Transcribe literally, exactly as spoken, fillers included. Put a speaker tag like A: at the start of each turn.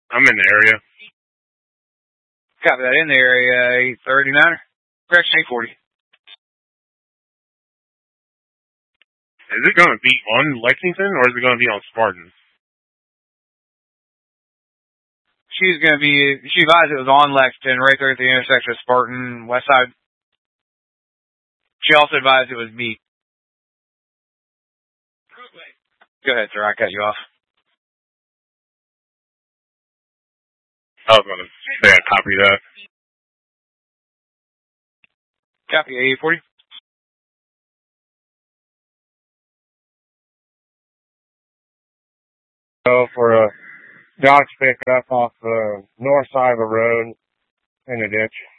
A: I'm in the area.
B: Copy that. In the area, eight thirty-nine. Correction, eight forty.
A: Is it going to be on Lexington, or is it going to be on Spartan?
B: She's going to be, she advised it was on Lexington, right there at the intersection of Spartan, West Side. She also advised it was B. Go ahead, sir. I cut you off.
A: I was going to say I copy that.
B: Copy, eight forty.
C: So for a Dodge pickup off the north side of the road in a ditch.